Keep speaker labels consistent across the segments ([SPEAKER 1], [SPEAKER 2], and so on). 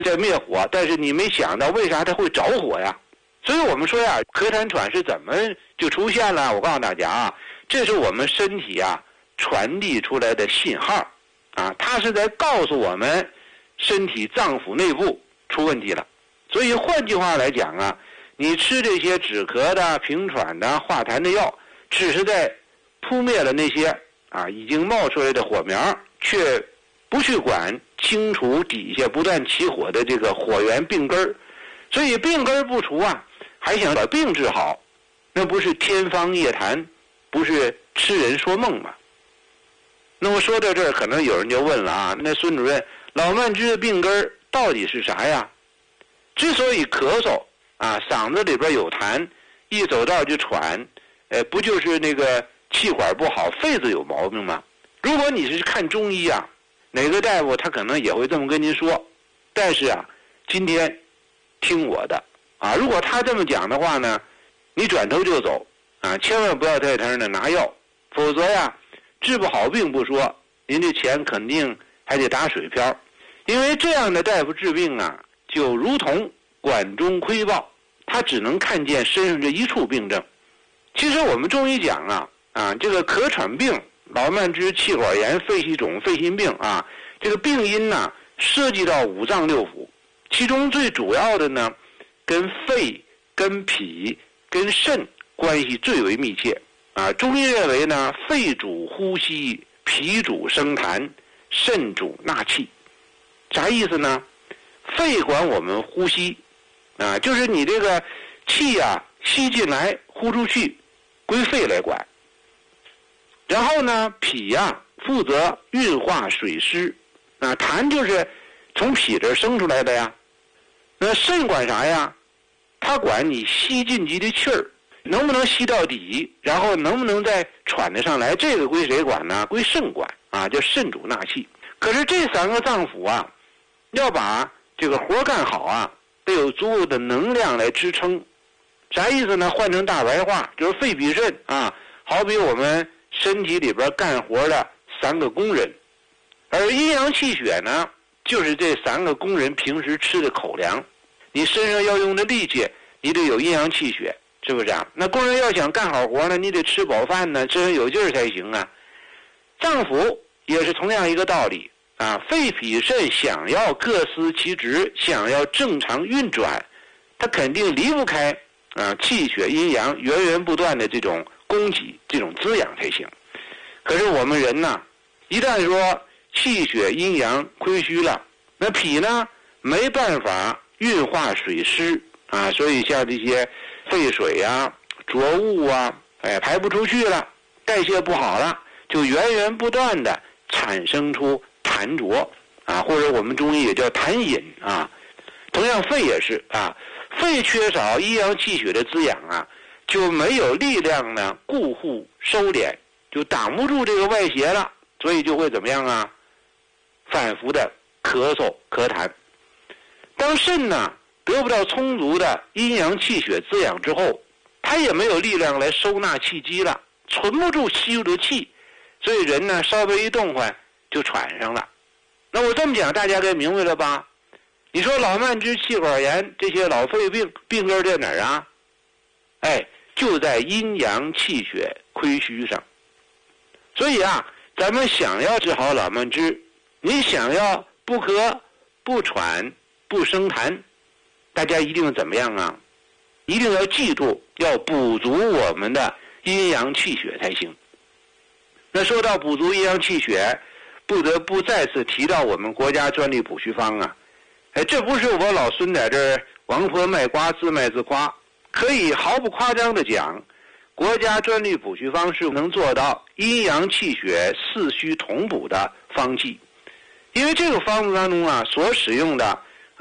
[SPEAKER 1] 在灭火，但是你没想到为啥它会着火呀？所以我们说呀，咳痰喘是怎么就出现了？我告诉大家啊，这是我们身体啊传递出来的信号啊，它是在告诉我们身体脏腑内部出问题了。所以换句话来讲啊，你吃这些止咳的、平喘的、化痰的药，只是在扑灭了那些啊已经冒出来的火苗，却不去管清除底下不断起火的这个火源病根儿。所以病根儿不除啊，还想把病治好，那不是天方夜谭，不是痴人说梦吗？那么说到这儿，可能有人就问了啊，那孙主任，老慢支的病根儿到底是啥呀？之所以咳嗽啊，嗓子里边有痰，一走道就喘，不就是那个气管不好，肺子有毛病吗？如果你是看中医啊，哪个大夫他可能也会这么跟您说，但是啊，今天听我的啊，如果他这么讲的话呢，你转头就走啊，千万不要在他那拿药，否则呀，治不好病不说，您这钱肯定还得打水漂。因为这样的大夫治病啊，就如同管中窥豹，他只能看见身上这一处病症。其实我们中医讲啊，这个咳喘病、老慢支、气管炎、肺气肿、肺心病啊，这个病因呢涉及到五脏六腑，其中最主要的呢，跟肺、跟脾、跟肾关系最为密切啊。中医认为呢，肺主呼吸，脾主生痰，肾主纳气。啥意思呢？肺管我们呼吸啊，就是你这个气啊吸进来呼出去，归肺来管。然后呢，脾啊负责运化水湿啊，痰就是从脾这生出来的呀。那肾管啥呀？它管你吸进去的气儿能不能吸到底，然后能不能再喘得上来，这个归谁管呢？归肾管啊，叫肾主纳气。可是这三个脏腑啊，要把这个活干好啊，得有足够的能量来支撑。啥意思呢？换成大白话就是肺脾肾啊，好比我们身体里边干活的三个工人，而阴阳气血呢，就是这三个工人平时吃的口粮。你身上要用的力气，你得有阴阳气血，是不是啊？那工人要想干好活呢，你得吃饱饭呢，身上有劲儿才行啊。脏腑也是同样一个道理啊，肺脾肾想要各司其职，想要正常运转，它肯定离不开啊气血阴阳源源不断的这种供给，这种滋养才行。可是我们人呢，一旦说气血阴阳亏虚了，那脾呢没办法运化水湿啊，所以像这些废水啊、浊物啊，排不出去了，代谢不好了，就源源不断的产生出痰浊啊，或者我们中医也叫痰饮啊。同样肺也是啊，肺缺少阴阳气血的滋养啊，就没有力量呢固护收敛，就挡不住这个外邪了，所以就会怎么样啊？反复的咳嗽咳痰。当肾呢得不到充足的阴阳气血滋养之后，它也没有力量来收纳气机了，存不住吸入的气，所以人呢稍微一动换就喘上了。那我这么讲大家该明白了吧？你说老慢支、气管炎这些老肺病根在哪儿啊？就在阴阳气血亏虚上。所以啊，咱们想要治好老慢支，你想要不咳不喘不生痰，大家一定怎么样啊？一定要记住，要补足我们的阴阳气血才行。那说到补足阴阳气血，不得不再次提到我们国家专利补虚方啊。这不是我老孙在这儿王婆卖瓜自卖自夸，可以毫不夸张的讲，国家专利补虚方是能做到阴阳气血四虚同补的方剂。因为这个方子当中啊，所使用的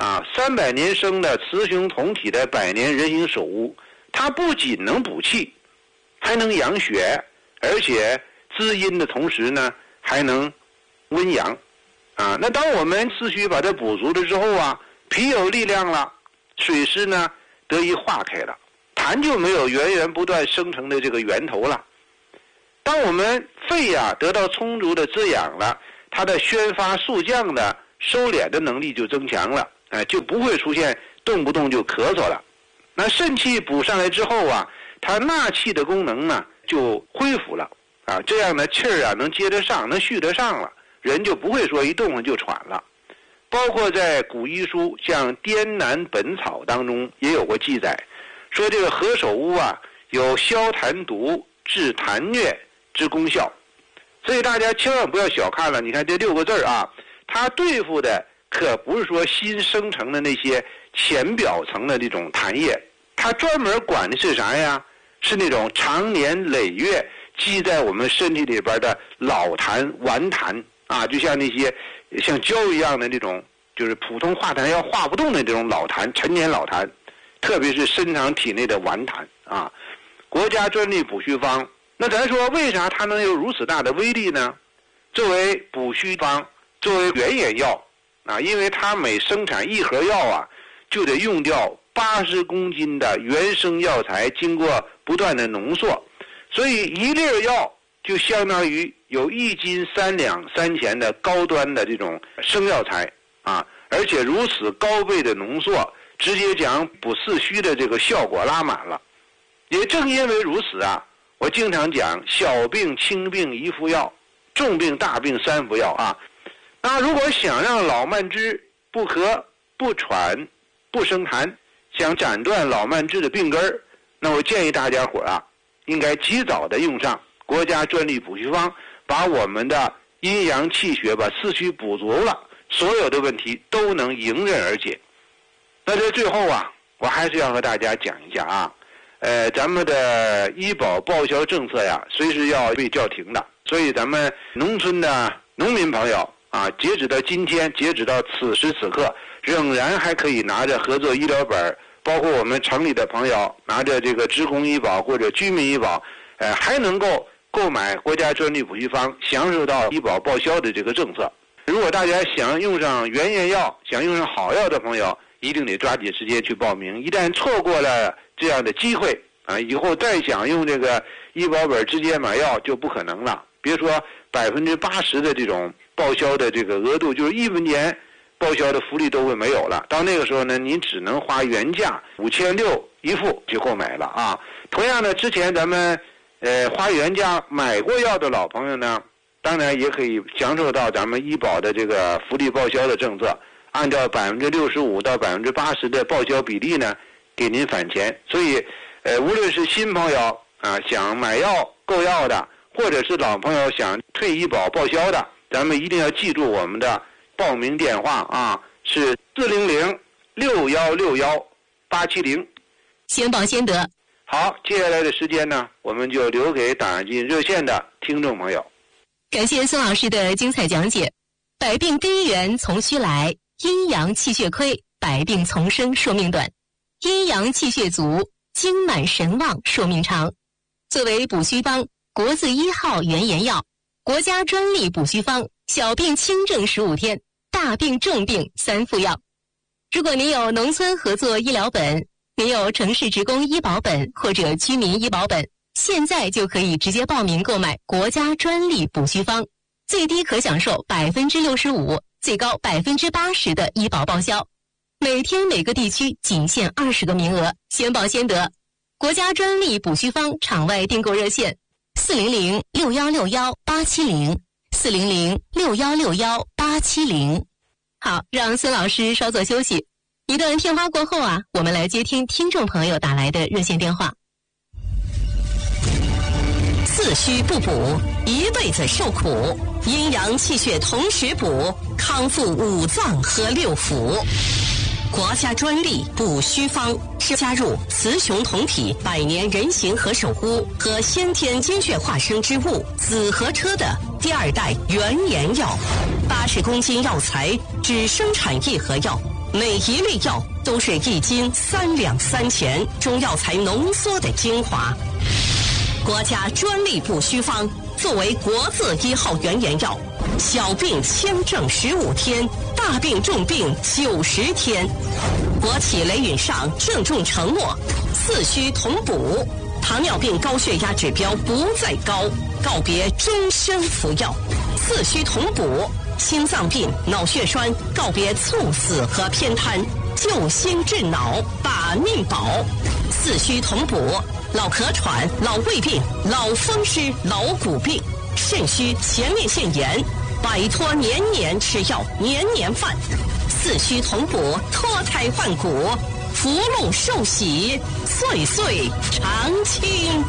[SPEAKER 1] 300年生的雌雄同体的百年人形首乌，它不仅能补气，还能养血，而且滋阴的同时呢，还能温阳啊。那当我们四虚把它补足了之后啊，脾有力量了，水湿呢得以化开了，痰就没有源源不断生成的这个源头了。当我们肺啊得到充足的滋养了，它的宣发肃降的收敛的能力就增强了， 就不会出现动不动就咳嗽了。那肾气补上来之后啊，它纳气的功能呢就恢复了啊，这样呢气儿啊能接得上，能续得上了，人就不会说一动就喘了。包括在古医书像《滇南本草》当中也有过记载，说这个何首乌啊有消痰毒、治痰疟之功效。所以大家千万不要小看了，你看这6个字啊，它对付的可不是说新生成的那些浅表层的这种痰液，它专门管的是啥呀？是那种长年累月积在我们身体里边的老痰、顽痰啊，就像那些像胶一样的那种，就是普通化痰药化不动的这种老痰、陈年老痰，特别是深藏体内的顽痰啊。国家专利补虚方，那咱说为啥它能有如此大的威力呢？作为补虚方，作为原研药啊，因为它每生产1盒药啊，就得用掉80公斤的原生药材，经过不断的浓缩，所以1粒药就相当于有1斤3两3钱的高端的这种生药材啊，而且如此高倍的浓缩，直接将补四虚的这个效果拉满了。也正因为如此啊，我经常讲小病轻病1服药，重病大病3服药啊。那如果想让老慢支不咳不喘不生痰，想斩断老慢支的病根儿，那我建议大家伙啊，应该及早的用上国家专利补虚方，把我们的阴阳气血把四虚补足了，所有的问题都能迎刃而解。那在最后啊，我还是要和大家讲一下啊，咱们的医保报销政策呀，随时要被叫停的。所以咱们农村的农民朋友啊，截止到今天，截止到此时此刻，仍然还可以拿着合作医疗本，包括我们城里的朋友拿着这个职工医保或者居民医保，还能够购买国家专利补虚方，享受到医保报销的这个政策。如果大家想用上原研药，想用上好药的朋友，一定得抓紧时间去报名。一旦错过了这样的机会啊，以后再想用这个医保本直接买药就不可能了。别说80%的这种报销的这个额度，就是1分钱报销的福利都会没有了。到那个时候呢，您只能花原价5600一副就购买了啊。同样的，之前咱们花原价买过药的老朋友呢，当然也可以享受到咱们医保的这个福利报销的政策，按照65%到80%的报销比例呢，给您返钱。所以，无论是新朋友啊想买药购药的，或者是老朋友想退医保报销的，咱们一定要记住我们的报名电话啊，是400-6161-870。
[SPEAKER 2] 先报先得。
[SPEAKER 1] 好，接下来的时间呢，我们就留给打进热线的听众朋友。
[SPEAKER 2] 感谢孙老师的精彩讲解。百病第一源从虚来，阴阳气血亏，百病丛生，寿命短；阴阳气血足，精满神旺，寿命长。作为补虚方，国字1号原研药，国家专利补虚方，小病轻症15天，大病重病3服药。如果您有农村合作医疗本，您有城市职工医保本或者居民医保本，现在就可以直接报名购买国家专利补虚方，最低可享受65%，最高80%的医保报销。每天每个地区仅限20个名额，先报先得。国家专利补虚方场外订购热线400-6161-870，400-6161-870。好，让孙老师稍作休息。一段片花过后啊，我们来接听听众朋友打来的热线电话。
[SPEAKER 3] 四虚不补，一辈子受苦；阴阳气血同时补，康复5脏和6腑。国家专利补虚方是加入雌雄同体百年人形何首乌和先天精血化生之物紫河车的第2代原研药，80公斤药材只生产1盒药，每一粒药都是1斤3两3钱中药材浓缩的精华。国家专利补虚方作为国字1号原研药，小病轻症15天，大病重病90天。国企雷允上郑重承诺，四虚同补，糖尿病高血压指标不再高，告别终身服药。四虚同补， 心脏病、脑血栓，告别猝死和偏瘫，救心治脑，把命保。四虚同补，老咳喘、老胃病、老风湿、老骨病，肾虚、前列腺炎，摆脱年年吃药、年年犯。四虚同补，脱胎换骨，福禄寿喜，岁岁常青。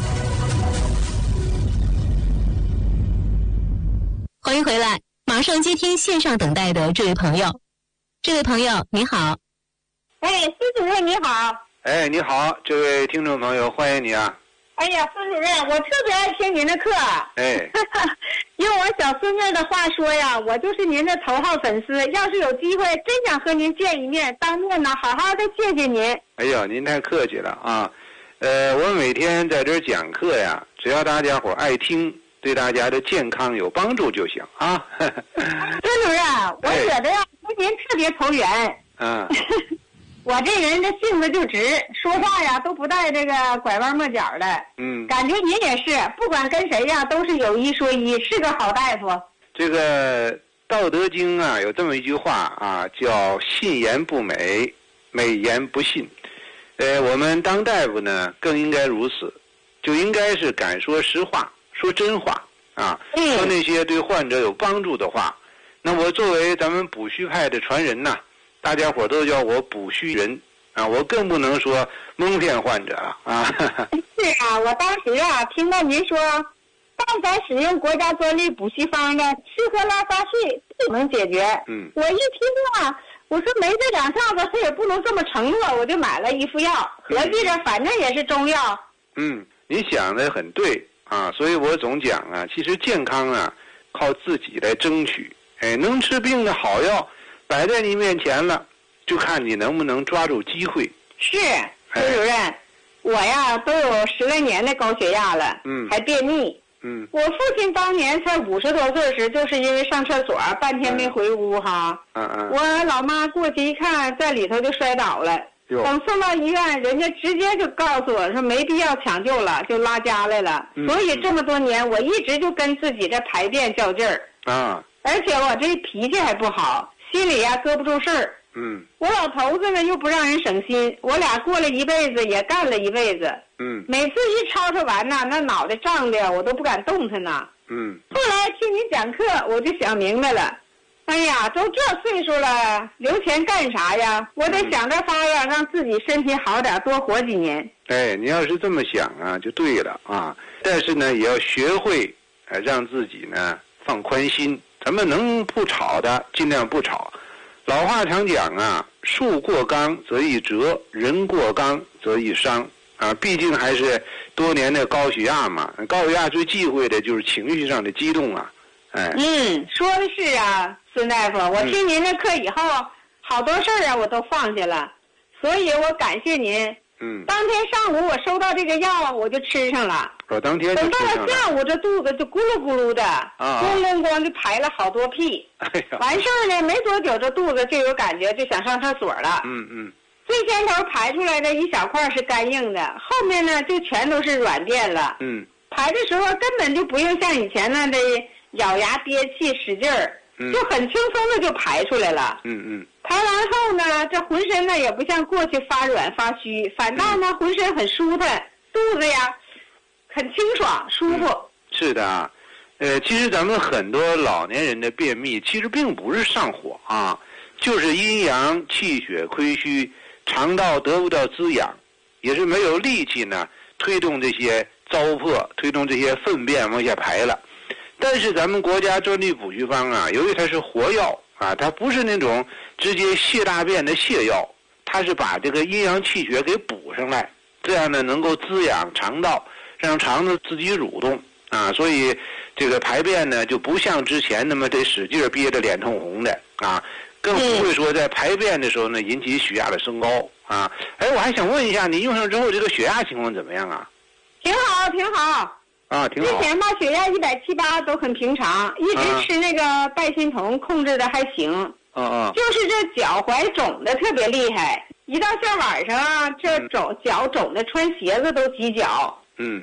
[SPEAKER 2] 欢迎回来，马上接听线上等待的这位朋友。这位朋友你好。
[SPEAKER 4] 孙主任你好。
[SPEAKER 1] 你好，这位听众朋友，欢迎你啊。
[SPEAKER 4] 哎呀，孙主任，我特别爱听您的课。用我小孙女的话说呀，我就是您的头号粉丝，要是有机会真想和您见一面，当面呢好好的谢谢您。
[SPEAKER 1] 哎呀，您太客气了啊。我每天在这儿讲课呀，只要大家伙爱听，对大家的健康有帮助就行啊。
[SPEAKER 4] 孙主任，我觉得呀跟您特别投缘。我这人的性子就直，说话呀都不带这个拐弯抹角的。感觉您也是，不管跟谁呀都是有一说一，是个好大夫。
[SPEAKER 1] 这个《道德经》啊有这么一句话啊，叫信言不美，美言不信。我们当大夫呢更应该如此，就应该是敢说实话，说真话啊，说那些对患者有帮助的话。那我作为咱们补虚派的传人呐，大家伙都叫我补虚人啊，我更不能说蒙骗患者了啊。
[SPEAKER 4] 是啊，我当时啊听到您说，但凡使用国家专利补虚方的，吃喝拉撒睡都能解决。我一听啊，我说没这两下子，他也不能这么承诺，我就买了一副药，合计着反正也是中药。
[SPEAKER 1] 你想的很对啊，所以我总讲啊，其实健康啊靠自己来争取。能治病的好药摆在你面前了，就看你能不能抓住机会。
[SPEAKER 4] 是，孙主任，我呀都有10来年的高血压了，还便秘。我父亲当年才50多岁时，就是因为上厕所半天没回屋哈。我老妈过去一看，在里头就摔倒了。等送到医院，人家直接就告诉我说没必要抢救了，就拉家来了。所以这么多年，我一直就跟自己这排便较劲儿。而且我这脾气还不好，心里呀搁不住事儿。我老头子呢又不让人省心，我俩过了一辈子，也干了一辈子。每次一吵吵完呐，那脑袋胀的我都不敢动弹呐。后来听您讲课，我就想明白了。哎呀，都这岁数了，留钱干啥呀？我得想着法呀，让自己身体好点，多活几年。
[SPEAKER 1] 你要是这么想啊，就对了啊。但是呢，也要学会让自己呢放宽心。咱们能不吵的尽量不吵。老话常讲啊，树过刚则易折，人过刚则易伤啊。毕竟还是多年的高血压嘛，高血压最忌讳的就是情绪上的激动啊。
[SPEAKER 4] 说的是啊，孙大夫，我听您的课以后，好多事儿啊我都放下了，所以我感谢您。当天上午我收到这个药，我就吃上了。
[SPEAKER 1] 当天就吃上了。等
[SPEAKER 4] 到了下午，这肚子就咕噜咕噜的，咣咣咣就排了好多屁。完事儿呢，没多久这肚子就有感觉，就想上厕所了。最先头排出来的一小块是干硬的，后面呢就全都是软便了。排的时候根本就不用像以前那的咬牙憋气使劲儿，就很轻松的就排出来了。排完后呢，这浑身呢也不像过去发软发虚，反倒呢浑身很舒坦，肚子呀很清爽舒服。
[SPEAKER 1] 是的啊，其实咱们很多老年人的便秘，其实并不是上火啊，就是阴阳气血亏虚，肠道得不到滋养，也是没有力气呢推动这些糟粕，推动这些粪便往下排了。但是咱们国家专利补虚方啊，由于它是活药啊，它不是那种直接泻大便的泻药，它是把这个阴阳气血给补上来，这样呢能够滋养肠道，让肠子自己蠕动啊，所以这个排便呢就不像之前那么得使劲憋得脸通红的啊，更不会说在排便的时候呢引起血压的升高啊。我还想问一下，你用上之后这个血压情况怎么样啊？
[SPEAKER 4] 挺好，挺好。
[SPEAKER 1] 挺好。
[SPEAKER 4] 之前吧血压170-180都很平常，一直吃那个拜心酮控制的还行。就是这脚踝肿的特别厉害，一到下晚上啊，这脚肿的穿鞋子都挤脚。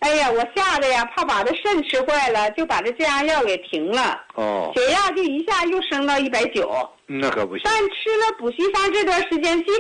[SPEAKER 4] 哎呀，我吓得呀，怕把这肾吃坏了，就把这降压药给停了。
[SPEAKER 1] 哦。
[SPEAKER 4] 血压就一下又升到190。
[SPEAKER 1] 那可不行。
[SPEAKER 4] 但吃了补虚方这段时间，基